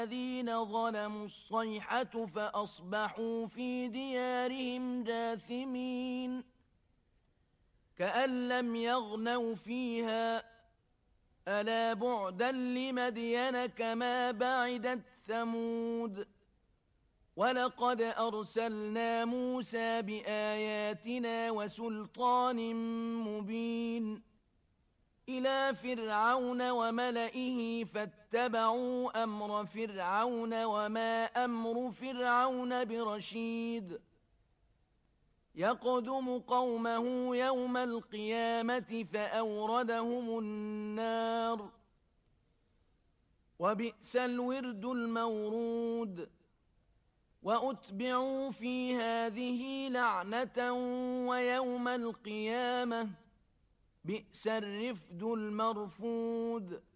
الذين ظلموا الصيحة فأصبحوا في ديارهم جاثمين كأن لم يغنوا فيها ألا بعدا لمدين كما بعدت ثمود ولقد أرسلنا موسى بآياتنا وسلطان مبين إلى فرعون وملئه فاتبعوا أمر فرعون وما أمر فرعون برشيد يقدم قومه يوم القيامة فأوردهم النار وبئس الورد المورود وأتبعوا في هذه لعنة ويوم القيامة بئس الرفد المرفود